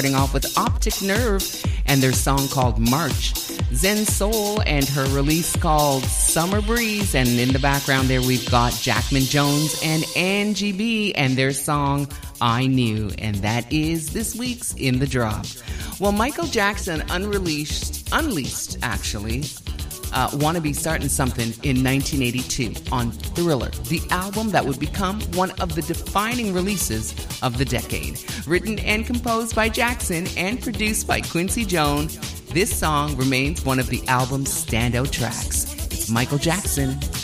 Starting off with Optic Nerve and their song called March. Zen Soul and her release called Summer Breeze. And in the background there we've got Jackman Jones and Angie B and their song I Knew. And that is this week's In the Drop. Well, Michael Jackson unleashed Wanna Be Starting Something in 1982 on Thriller, the album that would become one of the defining releases of the decade. Written and composed by Jackson and produced by Quincy Jones, this song remains one of the album's standout tracks. It's Michael Jackson